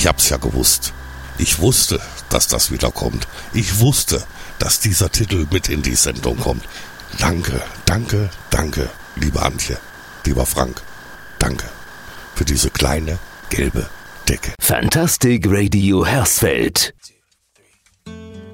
Ich hab's ja gewusst. Ich wusste, dass das wiederkommt. Ich wusste, dass dieser Titel mit in die Sendung kommt. Danke, danke, danke, liebe Antje, lieber Frank. Danke für diese kleine gelbe Decke. Fantastic Radio Hersfeld.